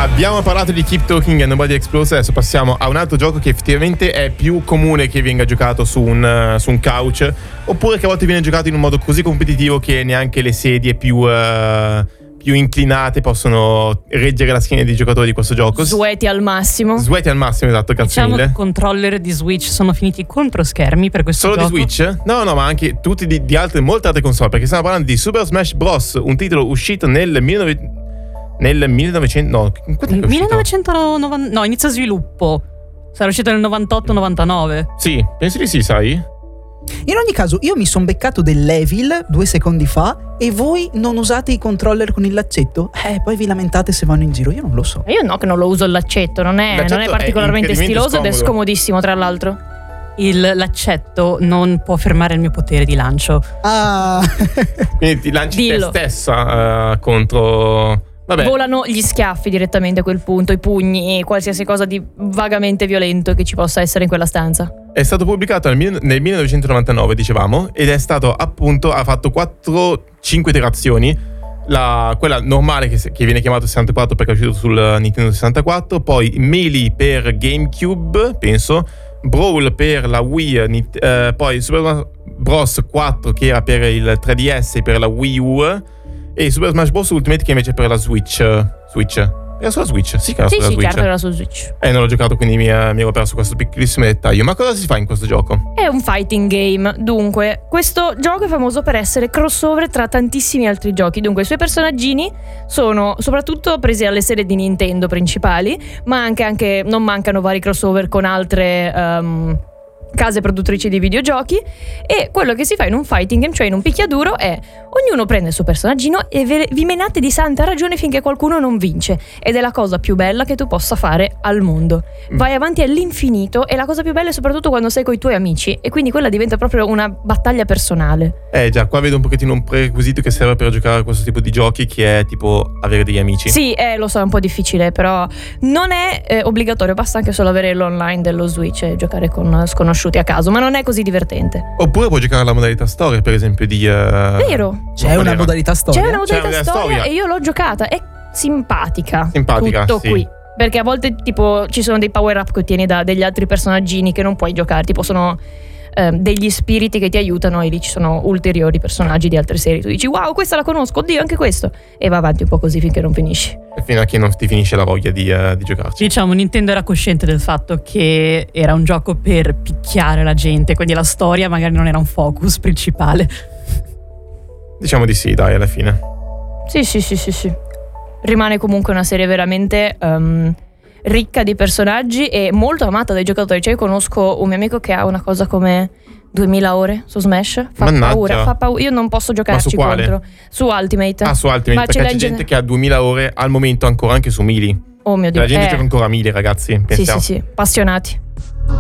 Abbiamo parlato di Keep Talking and Nobody Explodes, adesso passiamo a un altro gioco che effettivamente è più comune che venga giocato su un couch, oppure che a volte viene giocato in un modo così competitivo che neanche le sedie più inclinate possono reggere la schiena dei giocatori di questo gioco. Sweaty al massimo, esatto, grazie mille. Diciamo che i controller di Switch sono finiti contro schermi per questo Solo gioco. di Switch? No, ma anche tutti di altre, molte altre console, perché stiamo parlando di Super Smash Bros., un titolo uscito nel 1900, no, quando è uscito? 1990, no, inizio sviluppo. Sarà uscito nel 98-99. Sì, penso di sì, sai? In ogni caso, io mi sono beccato del Evil 2 secondi fa e voi non usate i controller con il laccetto? Poi vi lamentate se vanno in giro, io non lo so. io no, che non lo uso il laccetto, non è particolarmente stiloso ed è scomodissimo tra l'altro. Il laccetto non può fermare il mio potere di lancio. Quindi ti lanci te stessa contro... Vabbè. Volano gli schiaffi direttamente a quel punto, i pugni, qualsiasi cosa di vagamente violento che ci possa essere in quella stanza. È stato pubblicato nel 1999, dicevamo, ed è stato appunto, ha fatto 4-5 iterazioni. Quella normale che viene chiamato 64 perché è uscito sul Nintendo 64, poi Melee per GameCube, penso, Brawl per la Wii, poi Super Bros 4 che era per il 3DS e per la Wii U, e Super Smash Bros. Ultimate che invece per la Switch. Era sulla Switch? Sì, che era sulla Switch. Certo, era su Switch. Non l'ho giocato, quindi mi ero perso questo piccolissimo dettaglio. Ma cosa si fa in questo gioco? È un fighting game. Dunque, questo gioco è famoso per essere crossover tra tantissimi altri giochi. Dunque, i suoi personaggini sono soprattutto presi alle serie di Nintendo principali, ma anche non mancano vari crossover con altre case produttrici di videogiochi. E quello che si fa in un fighting game, cioè in un picchiaduro, è ognuno prende il suo personaggino e vi menate di santa ragione finché qualcuno non vince, ed è la cosa più bella che tu possa fare al mondo. Vai avanti all'infinito, e la cosa più bella è soprattutto quando sei coi tuoi amici, e quindi quella diventa proprio una battaglia personale. Già, qua vedo un pochettino un prerequisito che serve per giocare a questo tipo di giochi, che è tipo avere degli amici. Sì, lo so, è un po' difficile, però non è obbligatorio, basta anche solo avere l'online dello Switch e giocare con sconosciuti a caso, ma non è così divertente. Oppure puoi giocare alla modalità storia, per esempio, di vero? C'è una modalità storia? C'è una modalità storia e io l'ho giocata, è simpatica tutto sì. Qui, perché a volte tipo ci sono dei power up che ottieni da degli altri personaggini che non puoi giocare, tipo sono degli spiriti che ti aiutano, e lì ci sono ulteriori personaggi di altre serie. Tu dici wow, questa la conosco, oddio anche questo, e va avanti un po' così finché non finisci, e fino a che non ti finisce la voglia di giocarci. Diciamo, Nintendo era cosciente del fatto che era un gioco per picchiare la gente, quindi la storia magari non era un focus principale. Diciamo di sì, dai, alla fine. Sì. Rimane comunque una serie veramente ricca di personaggi e molto amata dai giocatori. Cioè, io conosco un mio amico che ha una cosa come 2000 ore su Smash. Fa paura. Io non posso giocarci contro. Su Ultimate. Su Ultimate, ma perché c'è gente che ha 2000 ore al momento ancora anche su Melee. Oh mio Dio. La gente gioca ancora a Melee, ragazzi. Sì, appassionati.